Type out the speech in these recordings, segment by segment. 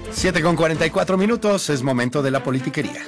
7:44, es momento de la politiquería.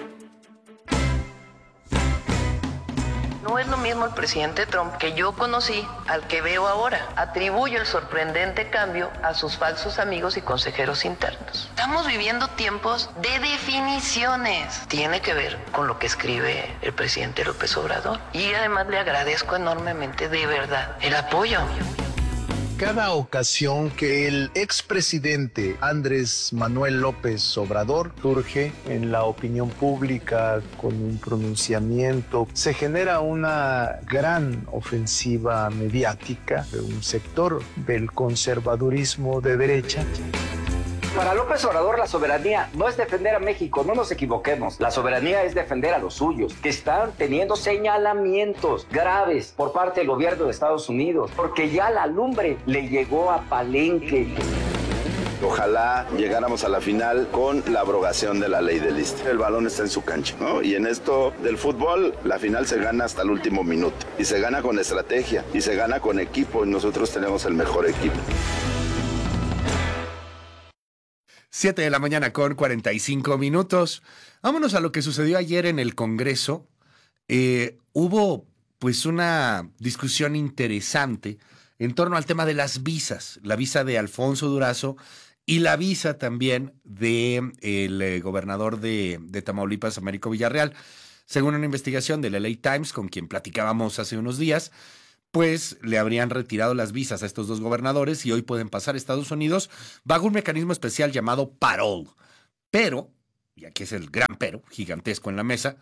No es lo mismo el presidente Trump que yo conocí al que veo ahora. Atribuyo el sorprendente cambio a sus falsos amigos y consejeros internos. Estamos viviendo tiempos de definiciones. Tiene que ver con lo que escribe el presidente López Obrador. Y además le agradezco enormemente, de verdad, el apoyo. Cada ocasión que el expresidente Andrés Manuel López Obrador surge en la opinión pública con un pronunciamiento, se genera una gran ofensiva mediática de un sector del conservadurismo de derecha. Para López Obrador, la soberanía no es defender a México, no nos equivoquemos. La soberanía es defender a los suyos, que están teniendo señalamientos graves por parte del gobierno de Estados Unidos, porque ya la lumbre le llegó a Palenque. Ojalá llegáramos a la final con la abrogación de la ley del liste. El balón está en su cancha, ¿no? Y en esto del fútbol, la final se gana hasta el último minuto. Y se gana con estrategia, y se gana con equipo, y nosotros tenemos el mejor equipo. 7:45. Vámonos a lo que sucedió ayer en el Congreso. Hubo pues una discusión interesante en torno al tema de las visas, la visa de Alfonso Durazo y la visa también del gobernador de Tamaulipas, Américo Villarreal. Según una investigación del LA Times, con quien platicábamos hace unos días, pues le habrían retirado las visas a estos dos gobernadores y hoy pueden pasar a Estados Unidos bajo un mecanismo especial llamado parole. Pero, y aquí es el gran pero, gigantesco en la mesa,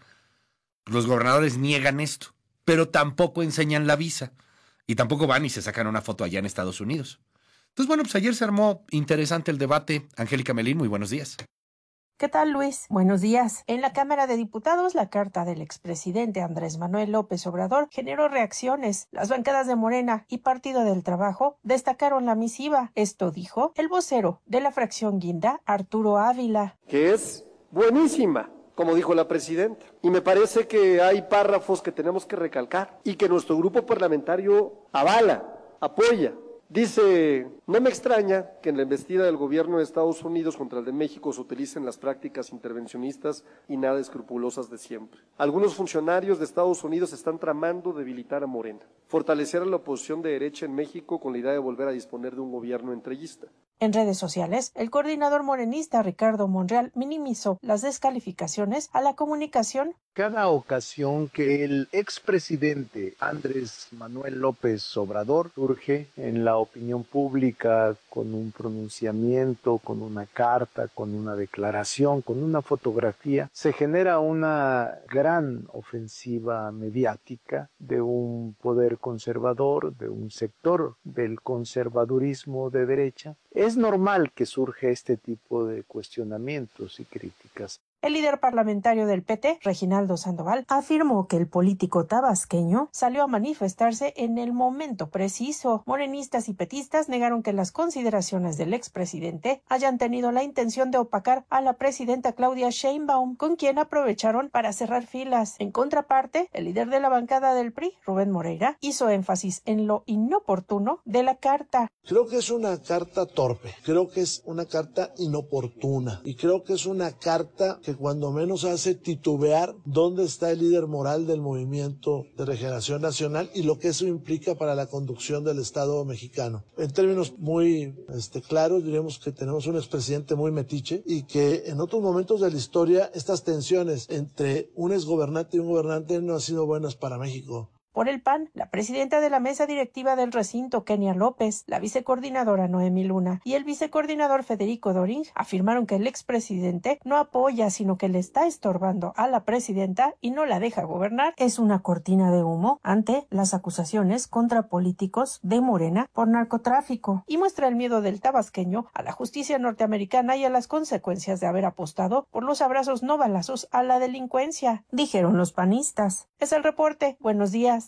los gobernadores niegan esto, pero tampoco enseñan la visa y tampoco van y se sacan una foto allá en Estados Unidos. Entonces, bueno, pues ayer se armó interesante el debate. Angélica Melín, muy buenos días. ¿Qué tal, Luis? Buenos días. En la Cámara de Diputados, la carta del expresidente Andrés Manuel López Obrador generó reacciones. Las bancadas de Morena y Partido del Trabajo destacaron la misiva. Esto dijo el vocero de la fracción Guinda, Arturo Ávila. Que es buenísima, como dijo la presidenta. Y me parece que hay párrafos que tenemos que recalcar y que nuestro grupo parlamentario avala, apoya. Dice, no me extraña que en la embestida del gobierno de Estados Unidos contra el de México se utilicen las prácticas intervencionistas y nada escrupulosas de siempre. Algunos funcionarios de Estados Unidos están tramando debilitar a Morena, fortalecer a la oposición de derecha en México con la idea de volver a disponer de un gobierno entreguista. En redes sociales, el coordinador morenista Ricardo Monreal minimizó las descalificaciones a la comunicación. Cada ocasión que el expresidente Andrés Manuel López Obrador surge en la opinión pública con un pronunciamiento, con una carta, con una declaración, con una fotografía, se genera una gran ofensiva mediática de un poder conservador, de un sector del conservadurismo de derecha. Es normal que surja este tipo de cuestionamientos y críticas. El líder parlamentario del PT, Reginaldo Sandoval, afirmó que el político tabasqueño salió a manifestarse en el momento preciso. Morenistas y petistas negaron que las consideraciones del expresidente hayan tenido la intención de opacar a la presidenta Claudia Sheinbaum, con quien aprovecharon para cerrar filas. En contraparte, el líder de la bancada del PRI, Rubén Moreira, hizo énfasis en lo inoportuno de la carta. Creo que es una carta torpe, creo que es una carta inoportuna y creo que es una carta que cuando menos hace titubear dónde está el líder moral del Movimiento de Regeneración Nacional y lo que eso implica para la conducción del Estado mexicano. En términos muy claros, diríamos que tenemos un expresidente muy metiche y que en otros momentos de la historia estas tensiones entre un exgobernante y un gobernante no han sido buenas para México. Por el PAN, la presidenta de la mesa directiva del recinto, Kenia López, la vicecoordinadora Noemí Luna y el vicecoordinador Federico Doring afirmaron que el expresidente no apoya, sino que le está estorbando a la presidenta y no la deja gobernar. Es una cortina de humo ante las acusaciones contra políticos de Morena por narcotráfico y muestra el miedo del tabasqueño a la justicia norteamericana y a las consecuencias de haber apostado por los abrazos no balazos a la delincuencia, dijeron los panistas. Es el reporte. Buenos días.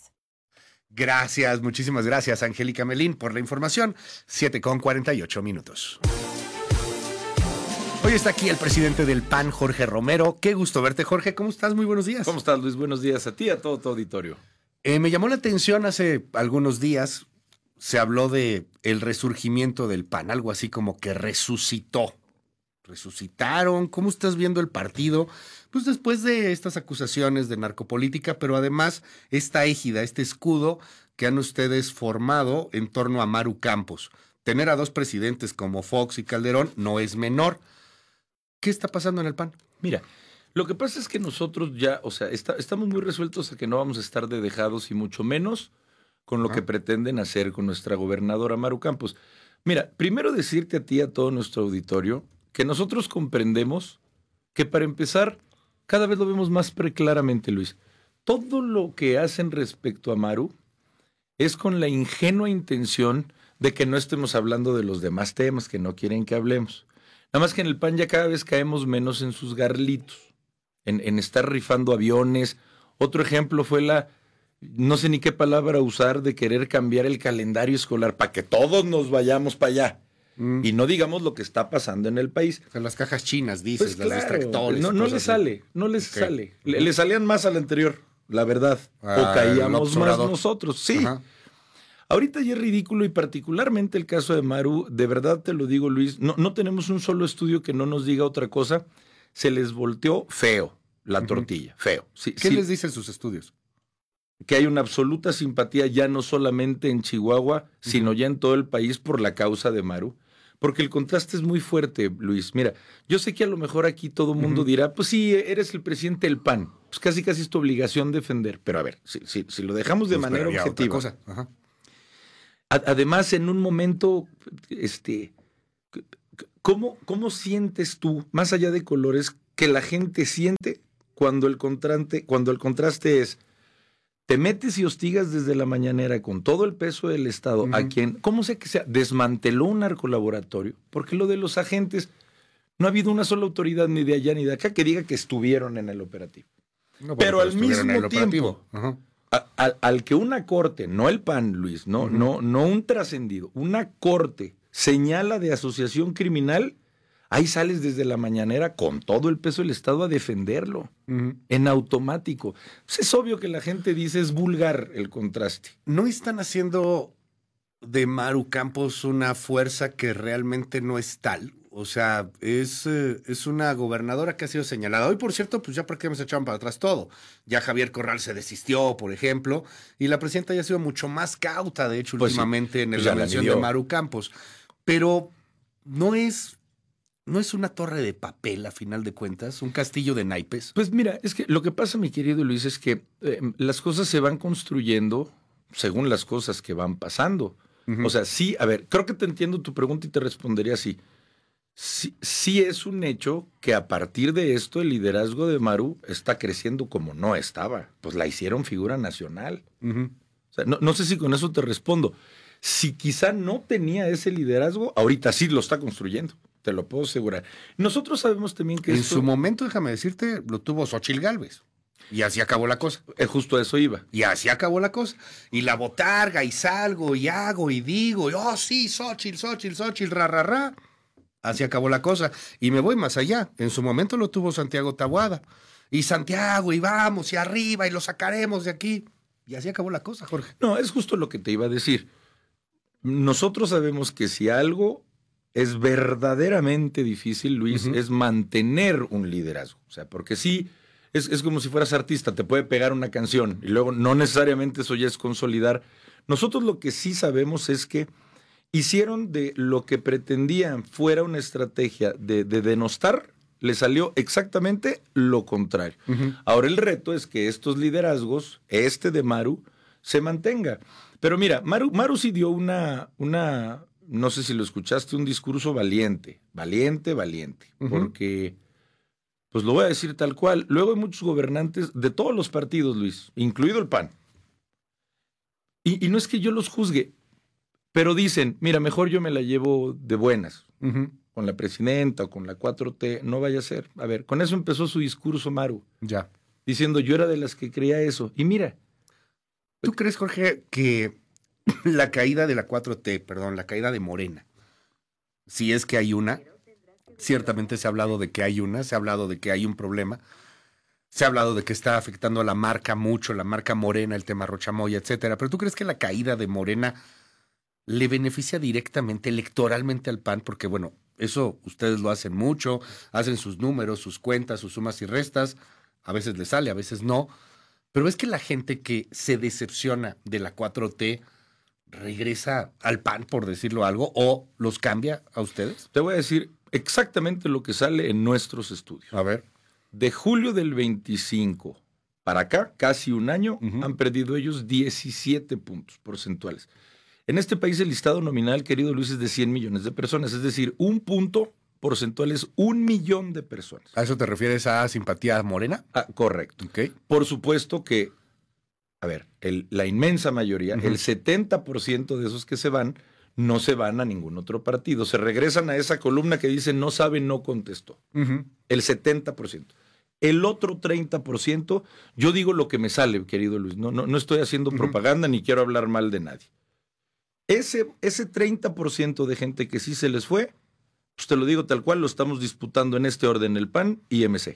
Gracias, muchísimas gracias, Angélica Melín, por la información. 7:48. Hoy está aquí el presidente del PAN, Jorge Romero. Qué gusto verte, Jorge. ¿Cómo estás? Muy buenos días. ¿Cómo estás, Luis? Buenos días a ti y a todo tu auditorio. Me llamó la atención hace algunos días, se habló de el resurgimiento del PAN, algo así como que resucitó. ¿Resucitaron? ¿Cómo estás viendo el partido? Pues después de estas acusaciones de narcopolítica, pero además esta égida, este escudo que han ustedes formado en torno a Maru Campos. Tener a dos presidentes como Fox y Calderón no es menor. ¿Qué está pasando en el PAN? Mira, lo que pasa es que nosotros ya, o sea, estamos muy resueltos a que no vamos a estar de dejados y mucho menos con lo que pretenden hacer con nuestra gobernadora Maru Campos. Mira, primero decirte a ti, a todo nuestro auditorio, que nosotros comprendemos que para empezar, cada vez lo vemos más preclaramente, Luis. Todo lo que hacen respecto a Maru es con la ingenua intención de que no estemos hablando de los demás temas que no quieren que hablemos. Nada más que en el PAN ya cada vez caemos menos en sus garlitos, en estar rifando aviones. Otro ejemplo fue no sé ni qué palabra usar, de querer cambiar el calendario escolar para que todos nos vayamos para allá. Y no digamos lo que está pasando en el país. En las cajas chinas, dices, Pues las claro, distractores. no les sale, no les sale. Le salían más al anterior, la verdad. O caíamos más nosotros, sí. Ajá. Ahorita ya es ridículo, y particularmente el caso de Maru, de verdad te lo digo, Luis, no tenemos un solo estudio que no nos diga otra cosa. Se les volteó feo la tortilla, feo. Sí, ¿Qué les dicen sus estudios? Que hay una absoluta simpatía ya no solamente en Chihuahua, sino ya en todo el país por la causa de Maru. Porque el contraste es muy fuerte, Luis. Mira, yo sé que a lo mejor aquí todo el mundo dirá, pues sí, eres el presidente del PAN. Pues casi es tu obligación defender. Pero a ver, si lo dejamos de manera objetiva. Otra cosa. Ajá. Además, en un momento, ¿cómo sientes tú, más allá de colores, que la gente siente cuando el contraste es: te metes y hostigas desde la mañanera con todo el peso del Estado a quien, ¿cómo sea que sea? Desmanteló un narcolaboratorio, porque lo de los agentes, no ha habido una sola autoridad ni de allá ni de acá que diga que estuvieron en el operativo. No, pero al mismo tiempo, al que una corte, no el PAN, Luis, no un trascendido, una corte señala de asociación criminal, ahí sales desde la mañanera con todo el peso del Estado a defenderlo, en automático. Pues es obvio que la gente dice, es vulgar el contraste. ¿No están haciendo de Maru Campos una fuerza que realmente no es tal? O sea, es una gobernadora que ha sido señalada. Hoy, por cierto, pues ya prácticamente se echaron para atrás todo. Ya Javier Corral se desistió, por ejemplo, y la presidenta ya ha sido mucho más cauta, de hecho, pues últimamente sí, en pues la mención de Maru Campos. Pero no es una torre de papel, a final de cuentas, un castillo de naipes. Pues mira, es que lo que pasa, mi querido Luis, es que las cosas se van construyendo según las cosas que van pasando. O sea, sí, a ver, creo que te entiendo tu pregunta y te respondería así. Sí es un hecho que a partir de esto el liderazgo de Maru está creciendo como no estaba. Pues la hicieron figura nacional. O sea, no sé si con eso te respondo. Si quizá no tenía ese liderazgo, ahorita sí lo está construyendo. Te lo puedo asegurar. Nosotros sabemos también que en su momento, déjame decirte, lo tuvo Xóchitl Gálvez. Y así acabó la cosa. Justo a eso iba. Y así acabó la cosa. Y la botarga, y salgo, y hago, y digo, y sí, Xóchitl, ra. Así acabó la cosa. Y me voy más allá. En su momento lo tuvo Santiago Taboada. Y Santiago, y vamos, y arriba, y lo sacaremos de aquí. Y así acabó la cosa, Jorge. No, es justo lo que te iba a decir. Nosotros sabemos que si algo es verdaderamente difícil, Luis, es mantener un liderazgo. O sea, porque sí, es como si fueras artista, te puede pegar una canción y luego no necesariamente eso ya es consolidar. Nosotros lo que sí sabemos es que hicieron de lo que pretendían fuera una estrategia de denostar, le salió exactamente lo contrario. Ahora el reto es que estos liderazgos, de Maru, se mantenga. Pero mira, Maru sí dio una, no sé si lo escuchaste, un discurso valiente, porque, pues lo voy a decir tal cual, luego hay muchos gobernantes de todos los partidos, Luis, incluido el PAN, y no es que yo los juzgue, pero dicen, mira, mejor yo me la llevo de buenas, con la presidenta o con la 4T, no vaya a ser. A ver, con eso empezó su discurso Maru, ya, diciendo, yo era de las que creía eso, y mira. ¿Tú crees, Jorge, que la caída de la 4T, la caída de Morena, si es que hay una, ciertamente se ha hablado de que hay una, se ha hablado de que hay un problema, se ha hablado de que está afectando a la marca mucho, la marca Morena, el tema Rocha Moya, etcétera, pero ¿tú crees que la caída de Morena le beneficia directamente, electoralmente al PAN? Porque, bueno, Eso ustedes lo hacen mucho, hacen sus números, sus cuentas, sus sumas y restas. A veces les sale, a veces no. Pero es que la gente que se decepciona de la 4T regresa al PAN, por decirlo algo, o los cambia a ustedes. Te voy a decir exactamente lo que sale en nuestros estudios. A ver. De julio del 25 para acá, casi un año, han perdido ellos 17 puntos porcentuales. En este país el listado nominal, querido Luis, es de 100 millones de personas, es decir, un punto porcentual es 1 millón de personas. ¿A eso te refieres a simpatía morena? Correcto. Okay. Por supuesto que, a ver, la inmensa mayoría, el 70% de esos que se van, no se van a ningún otro partido. Se regresan a esa columna que dice no sabe, no contestó. El 70%. El otro 30%, yo digo lo que me sale, querido Luis. No estoy haciendo propaganda ni quiero hablar mal de nadie. Ese 30% de gente que sí se les fue, pues te lo digo tal cual, lo estamos disputando en este orden, el PAN y MC.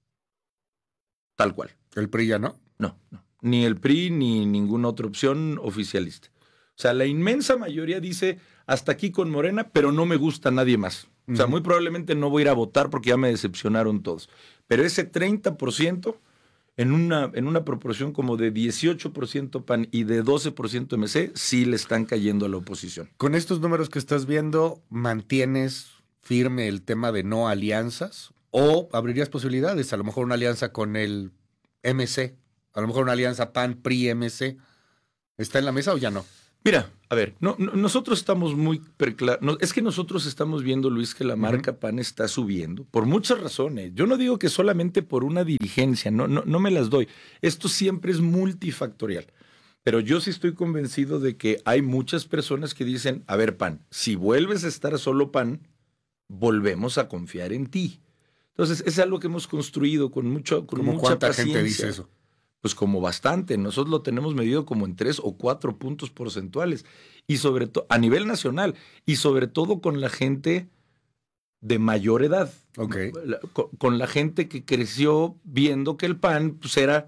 Tal cual. ¿El PRI ya no? No. Ni el PRI ni ninguna otra opción oficialista. O sea, la inmensa mayoría dice hasta aquí con Morena, pero no me gusta nadie más. O sea, muy probablemente no voy a ir a votar porque ya me decepcionaron todos. Pero ese 30%, en una proporción como de 18% PAN y de 12% MC, sí le están cayendo a la oposición. Con estos números que estás viendo, ¿mantienes firme el tema de no alianzas? ¿O abrirías posibilidades? A lo mejor una alianza con el MC, a lo mejor una alianza PAN-PRI-MC. ¿Está en la mesa o ya no? Mira, a ver, nosotros estamos muy claros. Es que nosotros estamos viendo, Luis, que la marca PAN está subiendo por muchas razones. Yo no digo que solamente por una dirigencia, no me las doy. Esto siempre es multifactorial. Pero yo sí estoy convencido de que hay muchas personas que dicen, a ver, PAN, si vuelves a estar solo PAN, volvemos a confiar en ti. Entonces, es algo que hemos construido con mucha ¿Cuánta paciencia. gente dice eso? Pues como bastante. Nosotros lo tenemos medido como en 3 o 4 puntos porcentuales. Y sobre todo, a nivel nacional, y sobre todo con la gente de mayor edad. Okay. Con la gente que creció viendo que el PAN pues era...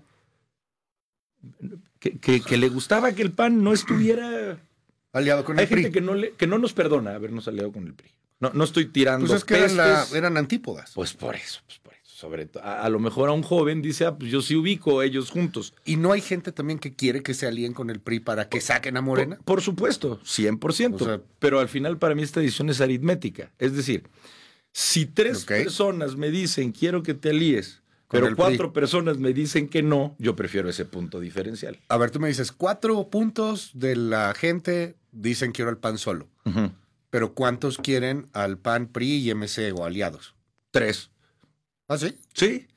Que le gustaba que el PAN no estuviera... aliado con el PRI. Hay gente que no nos perdona habernos aliado con el PRI. No estoy tirando pues es que eran antípodas. Pues por eso. Sobre todo, a lo mejor a un joven dice, pues yo sí ubico a ellos juntos. ¿Y no hay gente también que quiere que se alíen con el PRI para que saquen a Morena? Por supuesto, 100%. O sea, pero al final para mí esta decisión es aritmética. Es decir, si 3 personas me dicen quiero que te alíes, pero 4 personas me dicen que no, yo prefiero ese punto diferencial. A ver, tú me dices, 4 puntos de la gente dicen quiero al PAN solo. Pero ¿cuántos quieren al PAN, PRI y MC o aliados? 3. ¿Ah, sí? Sí.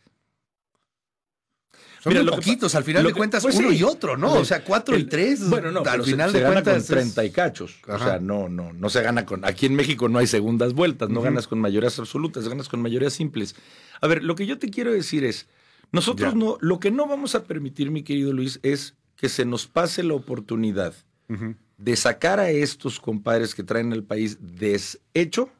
Son muy poquitos, al final de cuentas, pues uno y otro, ¿no? O sea, 4 y 3. Bueno, no, al final se gana con 30 y cachos. Ajá. O sea, no se gana con... Aquí en México no hay segundas vueltas, no ganas con mayorías absolutas, ganas con mayorías simples. A ver, lo que yo te quiero decir es, nosotros lo que no vamos a permitir, mi querido Luis, es que se nos pase la oportunidad de sacar a estos compadres que traen al país deshecho,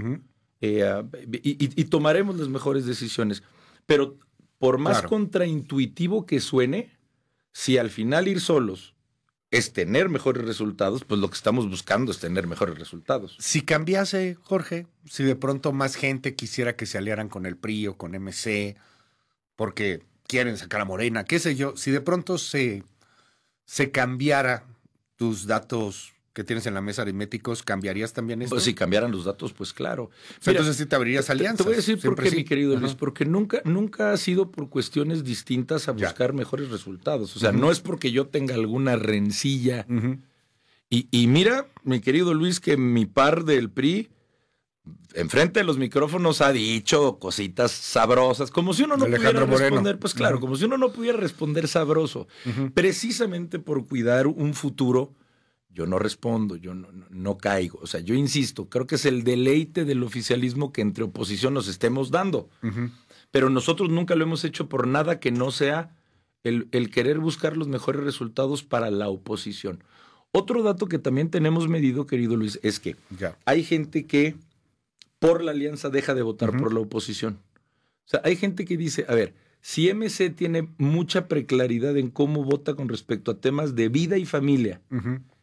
y tomaremos las mejores decisiones. Pero por más contraintuitivo que suene, si al final ir solos es tener mejores resultados, pues lo que estamos buscando es tener mejores resultados. Si cambiase, Jorge, si de pronto más gente quisiera que se aliaran con el PRI o con MC, porque quieren sacar a Morena, qué sé yo, si de pronto se cambiara tus datos que tienes en la mesa aritméticos, ¿cambiarías también esto? Pues si cambiaran los datos, pues claro. O sea, entonces sí te abrirías alianzas. Te voy a decir por qué, mi querido Luis, Ajá. porque nunca ha sido por cuestiones distintas a buscar mejores resultados. O sea, no es porque yo tenga alguna rencilla. Y mira, mi querido Luis, que mi par del PRI, enfrente de los micrófonos, ha dicho cositas sabrosas, como si uno no pudiera responder. Pues claro, como si uno no pudiera responder sabroso. Precisamente por cuidar un futuro. Yo no respondo, yo no caigo. O sea, yo insisto, creo que es el deleite del oficialismo que entre oposición nos estemos dando. Pero nosotros nunca lo hemos hecho por nada que no sea el querer buscar los mejores resultados para la oposición. Otro dato que también tenemos medido, querido Luis, es que hay gente que por la alianza deja de votar por la oposición. O sea, hay gente que dice, a ver, si MC tiene mucha preclaridad en cómo vota con respecto a temas de vida y familia,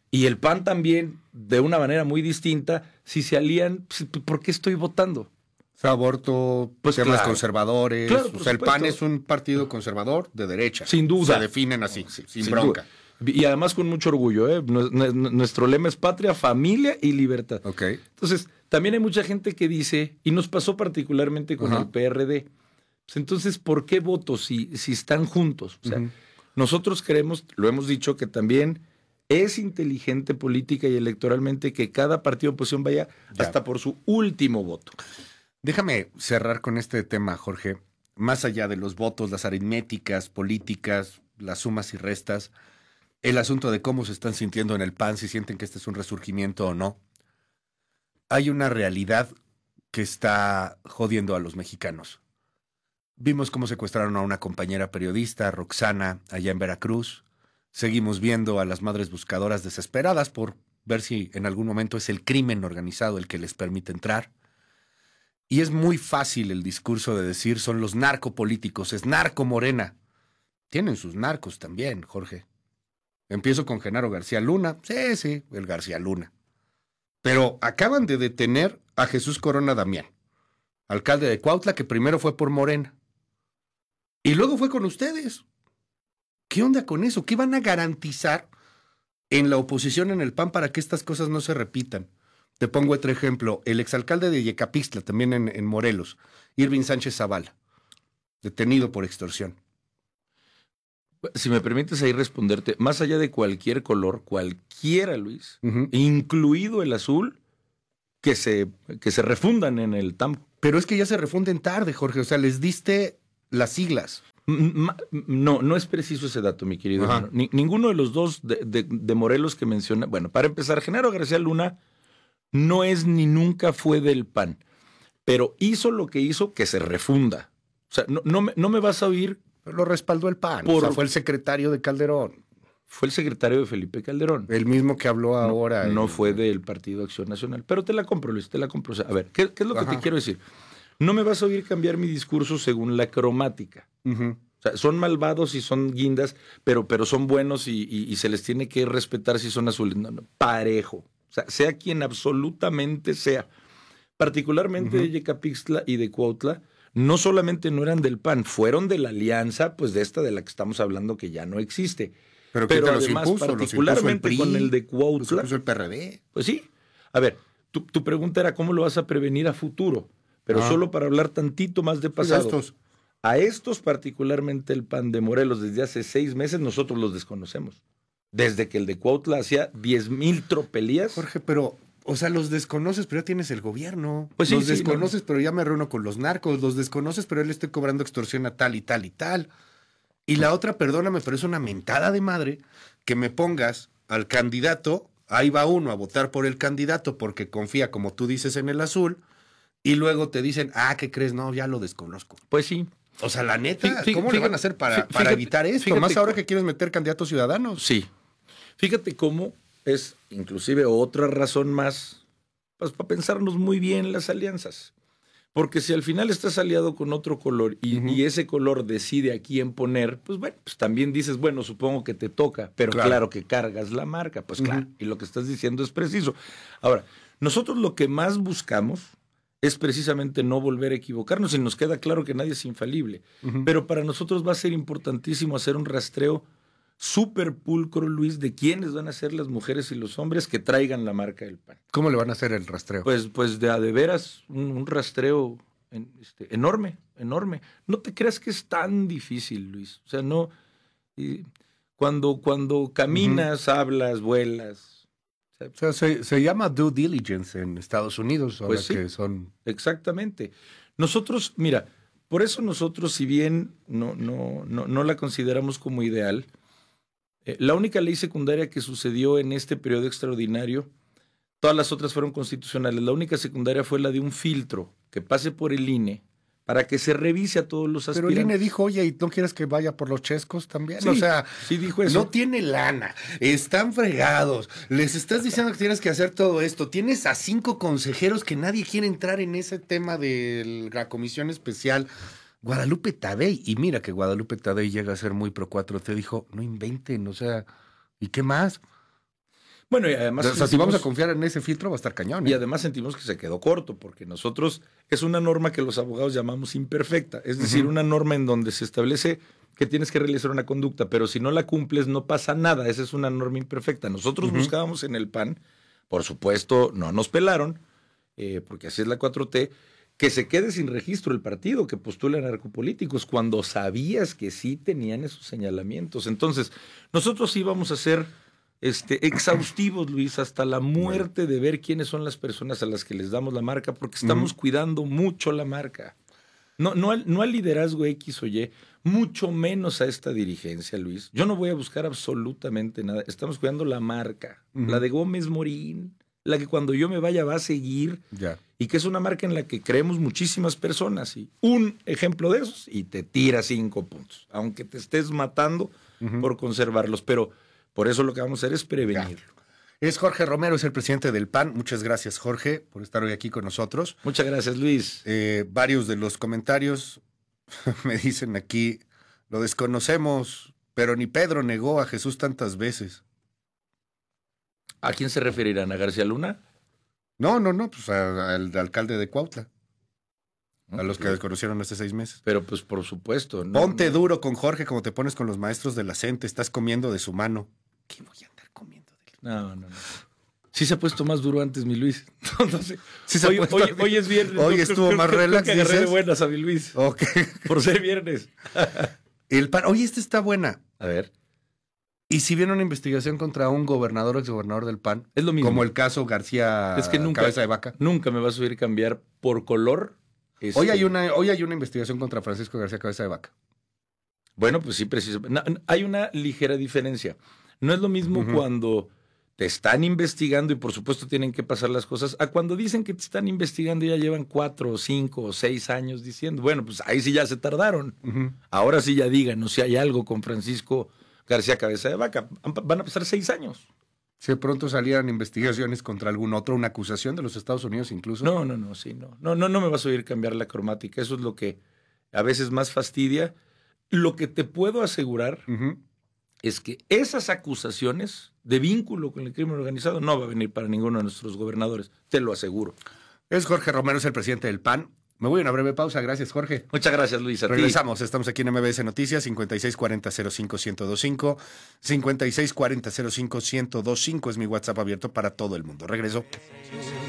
Y el PAN también, de una manera muy distinta, si se alían, pues, ¿por qué estoy votando? O sea, aborto, pues temas conservadores. Claro, o sea, el PAN es un partido conservador de derecha. Sin duda. Se definen así, sin bronca. Duda. Y además con mucho orgullo, ¿eh? Nuestro lema es patria, familia y libertad. Okay. Entonces, también hay mucha gente que dice, y nos pasó particularmente con el PRD, pues entonces, ¿por qué voto si están juntos? O sea, nosotros creemos, lo hemos dicho, que también es inteligente política y electoralmente que cada partido de oposición vaya hasta por su último voto. Déjame cerrar con este tema, Jorge. Más allá de los votos, las aritméticas políticas, las sumas y restas, el asunto de cómo se están sintiendo en el PAN, si sienten que este es un resurgimiento o no. Hay una realidad que está jodiendo a los mexicanos. Vimos cómo secuestraron a una compañera periodista, Roxana, allá en Veracruz. Seguimos viendo a las madres buscadoras desesperadas por ver si en algún momento es el crimen organizado el que les permite entrar. Y es muy fácil el discurso de decir son los narcopolíticos, es narco Morena. Tienen sus narcos también, Jorge. Empiezo con Genaro García Luna. Sí, el García Luna. Pero acaban de detener a Jesús Corona Damián, alcalde de Cuautla, que primero fue por Morena. Y luego fue con ustedes. ¿Qué onda con eso? ¿Qué van a garantizar en la oposición en el PAN para que estas cosas no se repitan? Te pongo otro ejemplo. El exalcalde de Yecapixtla, también en Morelos, Irving Sánchez Zavala, detenido por extorsión. Si me permites ahí responderte, más allá de cualquier color, cualquiera, Luis, incluido el azul, que se refundan en el tambo. Pero es que ya se refunden tarde, Jorge. O sea, les diste las siglas. No es preciso ese dato, mi querido hermano. Ninguno de los dos de Morelos que menciona. Bueno, para empezar, Genaro García Luna no es ni nunca fue del PAN, pero hizo lo que hizo que se refunda. O sea, no me vas a oír. Lo respaldó el PAN. O sea, fue el secretario de Calderón. Fue el secretario de Felipe Calderón. El mismo que habló ahora. No fue del Partido Acción Nacional. Pero te la compro, Luis, te la compro. O sea, a ver, ¿qué es lo que te quiero decir? No me vas a oír cambiar mi discurso según la cromática. O sea, son malvados y son guindas, pero son buenos y se les tiene que respetar si son azules. No, parejo. O sea, sea quien absolutamente sea. Particularmente de Yecapixtla y de Cuautla, no solamente no eran del PAN, fueron de la alianza, pues de esta de la que estamos hablando que ya no existe. Pero además, particularmente el PRI, con el de Cuautla. Los el PRD. Pues sí. A ver, tu pregunta era cómo lo vas a prevenir a futuro. Pero solo para hablar tantito más de pasado. A estos, particularmente el PAN de Morelos, desde hace 6 meses, nosotros los desconocemos. Desde que el de Cuautla hacía 10,000 tropelías. Jorge, pero, o sea, los desconoces, pero ya tienes el gobierno. Pues los desconoces, pero ya me reúno con los narcos. Los desconoces, pero él le estoy cobrando extorsión a tal y tal y tal. Y la otra, perdóname, pero es una mentada de madre que me pongas al candidato, ahí va uno a votar por el candidato porque confía, como tú dices, en el azul. Y luego te dicen, ¿qué crees? No, ya lo desconozco. Pues sí. O sea, la neta, ¿cómo le van a hacer para evitar esto? Más ahora que quieres meter candidatos ciudadanos. Sí. Fíjate cómo es inclusive otra razón más pues, para pensarnos muy bien las alianzas. Porque si al final estás aliado con otro color y ese color decide a quién poner, pues bueno, pues también dices, bueno, supongo que te toca, pero claro que cargas la marca, pues claro. Y lo que estás diciendo es preciso. Ahora, nosotros lo que más buscamos es precisamente no volver a equivocarnos y nos queda claro que nadie es infalible. Pero para nosotros va a ser importantísimo hacer un rastreo súper pulcro, Luis, de quiénes van a ser las mujeres y los hombres que traigan la marca del PAN. ¿Cómo le van a hacer el rastreo? Pues de veras, un rastreo enorme. No te creas que es tan difícil, Luis. O sea, no... Cuando caminas, hablas, vuelas... O sea, se llama due diligence en Estados Unidos. Pues sí, que son... exactamente. Nosotros, mira, por eso nosotros, si bien no la consideramos como ideal, la única ley secundaria que sucedió en este periodo extraordinario, todas las otras fueron constitucionales. La única secundaria fue la de un filtro que pase por el INE para que se revise a todos los aspirantes. Pero el INE dijo, oye, ¿y no quieres que vaya por los chescos también? Sí, o sea, sí dijo eso. No tiene lana, están fregados, les estás diciendo que tienes que hacer todo esto, tienes a 5 consejeros que nadie quiere entrar en ese tema de la comisión especial. Guadalupe Tadei, y mira que Guadalupe Tadei llega a ser muy pro 4T, dijo, no inventen, o sea, ¿y qué más? Bueno, y además... O sea, si vamos a confiar en ese filtro va a estar cañón. Y además sentimos que se quedó corto, porque nosotros es una norma que los abogados llamamos imperfecta, es decir, una norma en donde se establece que tienes que realizar una conducta, pero si no la cumples no pasa nada, esa es una norma imperfecta. Nosotros buscábamos en el PAN, por supuesto, no nos pelaron, porque así es la 4T, que se quede sin registro el partido, que postule a narcopolíticos, cuando sabías que sí tenían esos señalamientos. Entonces, nosotros íbamos a ser exhaustivos, Luis, hasta la muerte de ver quiénes son las personas a las que les damos la marca, porque estamos cuidando mucho la marca. No al liderazgo X o Y, mucho menos a esta dirigencia, Luis. Yo no voy a buscar absolutamente nada. Estamos cuidando la marca, la de Gómez Morín, la que cuando yo me vaya va a seguir, y que es una marca en la que creemos muchísimas personas. Y un ejemplo de esos, y te tira 5 puntos, aunque te estés matando por conservarlos. Pero por eso lo que vamos a hacer es prevenirlo. Es Jorge Romero, es el presidente del PAN. Muchas gracias, Jorge, por estar hoy aquí con nosotros. Muchas gracias, Luis. Varios de los comentarios me dicen aquí, lo desconocemos, pero ni Pedro negó a Jesús tantas veces. ¿A quién se referirán? ¿A García Luna? No, pues al alcalde de Cuautla. A los que desconocieron hace 6 meses. Pero pues por supuesto. Ponte duro con Jorge como te pones con los maestros de la CENTE. Estás comiendo de su mano. ¿Qué voy a andar comiendo de él? No. Sí se ha puesto más duro antes, mi Luis. Entonces, sí hoy es viernes. Hoy estuvo más relax. Creo que agarré de buenas a mi Luis. Okay. Por ser viernes. El PAN. Oye, esta está buena. A ver. ¿Y si viene una investigación contra un gobernador o exgobernador del PAN? Es lo mismo. Como el caso García Cabeza de Vaca. Nunca me va a subir cambiar por color. Hoy hay una investigación contra Francisco García Cabeza de Vaca. Bueno, pues sí, precisamente. Hay una ligera diferencia. No es lo mismo cuando te están investigando y por supuesto tienen que pasar las cosas, a cuando dicen que te están investigando y ya llevan 4, 5 o 6 años diciendo, bueno, pues ahí sí ya se tardaron. Ahora sí ya díganos si hay algo con Francisco García Cabeza de Vaca. Van a pasar 6 años. Si de pronto salieran investigaciones contra algún otro, una acusación de los Estados Unidos incluso. No me vas a oír cambiar la cromática. Eso es lo que a veces más fastidia. Lo que te puedo asegurar es que esas acusaciones de vínculo con el crimen organizado no va a venir para ninguno de nuestros gobernadores. Te lo aseguro. Es Jorge Romero, es el presidente del PAN. Me voy a una breve pausa. Gracias, Jorge. Muchas gracias, Luis. Regresamos. Estamos aquí en MBS Noticias, 5640-05-1025. 5640-05-1025 es mi WhatsApp abierto para todo el mundo. Regreso.